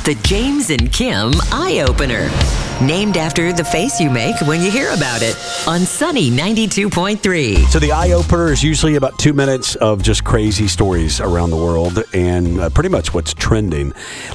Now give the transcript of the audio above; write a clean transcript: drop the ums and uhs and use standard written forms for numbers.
The James and Kim Eye Opener. Named after the face you make when you hear about it. On Sunny 92.3. So the eye opener is usually about 2 minutes of just crazy stories around the world and pretty much what's trending.